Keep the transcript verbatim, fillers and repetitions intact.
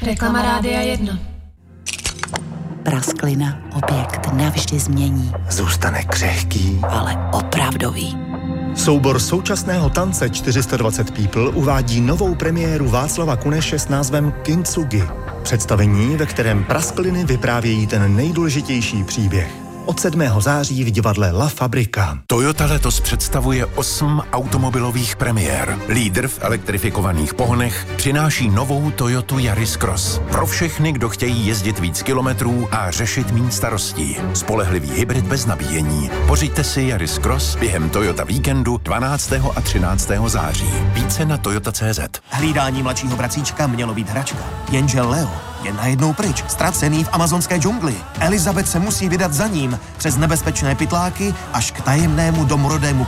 Reklama Rádia jedna. Prasklina objekt navždy změní. Zůstane křehký, ale opravdový. Soubor současného tance čtyři sta dvacet People uvádí novou premiéru Václava Kuneše s názvem Kintsugi. Představení, ve kterém praskliny vyprávějí ten nejdůležitější příběh. Od sedmého září v divadle La Fabrika. Toyota letos představuje osm automobilových premiér. Lídr v elektrifikovaných pohonech přináší novou Toyotu Yaris Cross. Pro všechny, kdo chtějí jezdit víc kilometrů a řešit méně starostí. Spolehlivý hybrid bez nabíjení. Pořiďte si Yaris Cross během Toyota víkendu dvanáctého a třináctého září. Více na toyota tečka cé zet. Hlídání mladšího bratříčka mělo být hračka. Jenže Leo je najednou pryč, ztracený v amazonské džungli. Elizabeth se musí vydat za ním přes nebezpečné pytláky až k tajemnému domorodému